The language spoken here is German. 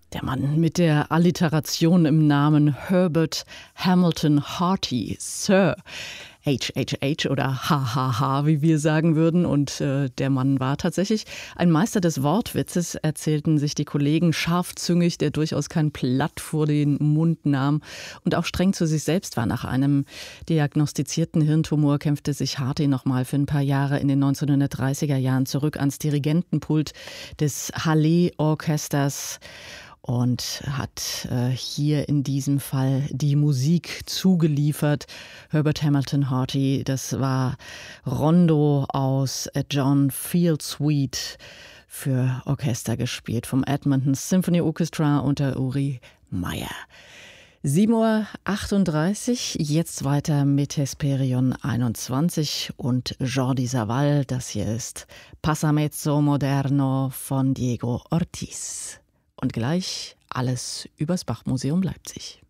Der Mann mit der Alliteration im Namen Herbert Hamilton Harty, Sir HHH oder HHH, wie wir sagen würden. Und der Mann war tatsächlich ein Meister des Wortwitzes, erzählten sich die Kollegen, scharfzüngig, der durchaus kein Blatt vor den Mund nahm und auch streng zu sich selbst war. Nach einem diagnostizierten Hirntumor kämpfte sich Harty noch mal für ein paar Jahre in den 1930er Jahren zurück ans Dirigentenpult des Hallé-Orchesters und hat hier in diesem Fall die Musik zugeliefert. Herbert Hamilton Harty, das war Rondo aus John Field Suite für Orchester gespielt vom Edmonton Symphony Orchestra unter Uri Meyer. 7:38 Uhr, jetzt weiter mit Hesperion 21 und Jordi Savall. Das hier ist Passamezzo Moderno von Diego Ortiz. Und gleich alles übers Bach-Museum Leipzig.